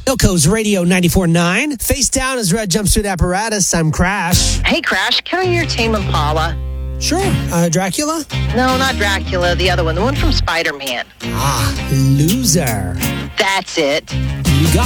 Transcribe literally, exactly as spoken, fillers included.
Ilco's Radio ninety-four point nine. Face down is Red Jumpsuit Apparatus. I'm Crash. Hey, Crash, can I hear Tame Impala? Sure. Uh, Dracula? No, not Dracula. The other one. The one from Spider-Man. Ah, Loser. That's it. You got